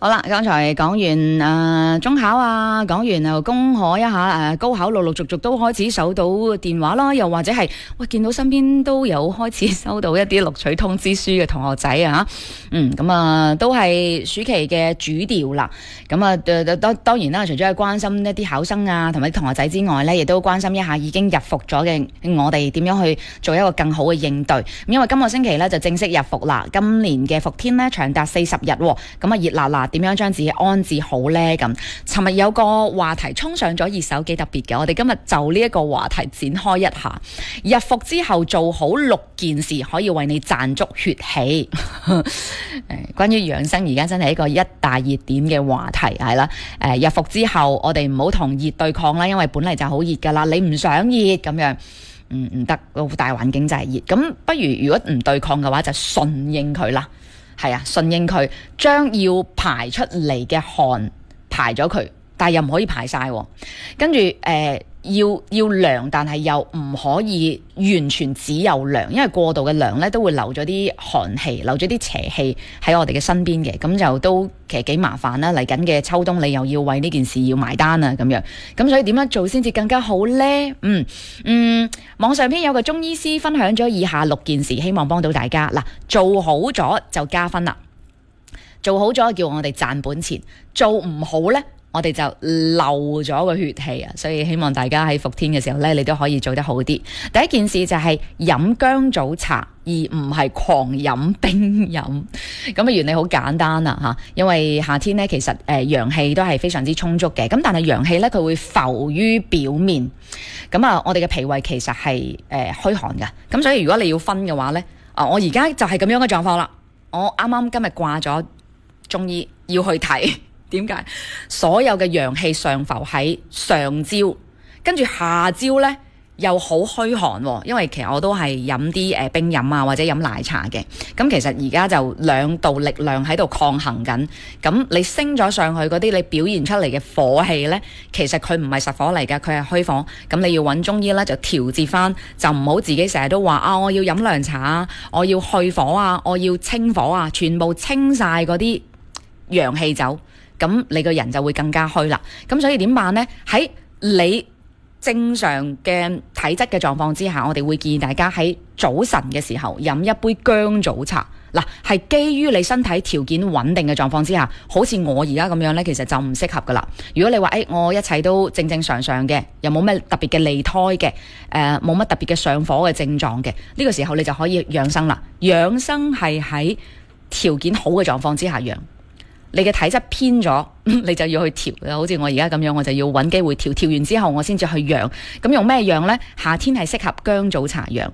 好啦，剛才講完中考啊，講完又恭賀一下高考，陸陸續續都開始收到電話啦，又或者係見到身邊都有開始收到一啲錄取通知書嘅同學仔啊，都係暑期嘅主調啦。咁當然啦，除咗係關心一啲考生啊同埋啲同學仔之外呢，亦都關心一下已經入伏咗嘅我哋點樣去做一個更好嘅應對。因為今個星期呢就正式入伏啦，今年嘅伏天呢長達40日，咁熱辣辣點樣將自己安置好呢？咁尋日有個話題衝上咗熱搜，幾特別嘅。我哋今日就呢一個話題展開一下。入伏之後做好6件事，可以為你賺足血氣。關於養生，而家真係一個一大熱點嘅話題係啦。入伏之後，我哋唔好同熱對抗啦，因為本嚟就好熱噶啦，你唔想熱咁樣，唔得，大環境就係熱。咁不如果唔對抗嘅話，就順應佢啦。係啊，順應佢，將要排出嚟嘅汗排咗佢，但係又唔可以排晒。跟住要涼，但係又唔可以完全只有涼，因為過度嘅涼咧都會留咗啲寒氣，留咗啲邪氣喺我哋嘅身邊嘅，咁就都其實幾麻煩啦。嚟緊嘅秋冬，你又要為呢件事要埋單啊，咁樣，咁所以點樣做先至更加好呢？網上邊有個中醫師分享咗以下6件事，希望幫到大家。嗱，做好咗就加分啦，做好咗叫我哋賺本錢，做唔好呢，我哋就漏咗個血氣啊，所以希望大家喺伏天嘅時候呢，你都可以做得好啲。第一件事就係飲薑棗茶，而唔係狂飲冰飲。咁嘅原理好簡單啊嚇，因為夏天呢，其實陽氣都係非常之充足嘅，咁但係陽氣呢，佢會浮於表面。咁我哋嘅脾胃其實係虛寒嘅，咁所以如果你要分嘅話呢，我而家就係咁樣嘅狀況啦。我啱啱今日掛咗中醫要去睇。點解？所有嘅陽氣上浮喺上焦，跟住下焦呢又好虛寒，因為其實我都係飲啲冰飲啊，或者飲奶茶嘅。咁其實而家就兩道力量喺度抗衡緊。咁你升咗上去嗰啲，你表現出嚟嘅火氣呢，其實佢唔係實火嚟㗎，佢係虛火。咁你要揾中醫呢，就調節翻，就唔好自己成日都話我要飲涼茶啊，我要去火啊，我要清火啊，全部清晒嗰啲陽氣走。咁你個人就會更加虛啦。咁所以點辦呢？喺你正常嘅體質嘅狀況之下，我哋會建議大家喺早晨嘅時候飲一杯薑棗茶。嗱，係基於你身體條件穩定嘅狀況之下，好似我而家咁樣呢，其實就唔適合噶啦。如果你話我一切都正正常常嘅，又冇咩特別嘅利胎嘅，冇乜特別嘅上火嘅症狀嘅，呢個時候你就可以養生啦。養生係喺條件好嘅狀況之下養。你嘅體質偏咗，你就要去調。好似我而家咁樣，我就要揾機會調完之後，我先至去養。咁用咩養呢？夏天係適合薑棗茶養。